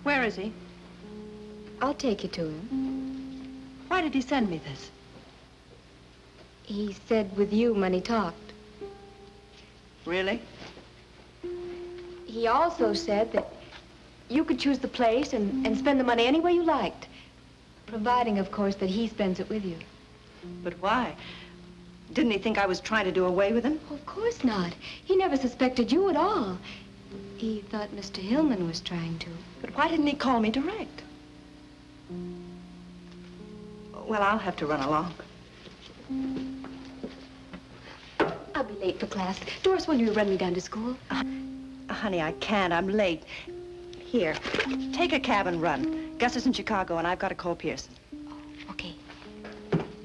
Where is he? I'll take you to him. Why did he send me this? He said with you when he talked. Really? He also said that you could choose the place and spend the money any way you liked. Providing, of course, that he spends it with you. But why? Didn't he think I was trying to do away with him? Oh, of course not. He never suspected you at all. He thought Mr. Hillman was trying to. But why didn't he call me direct? Well, I'll have to run along. I'll be late for class. Doris, will you run me down to school? Honey, I can't. I'm late. Here, take a cab and run. Gus is in Chicago, and I've got to call Pearson.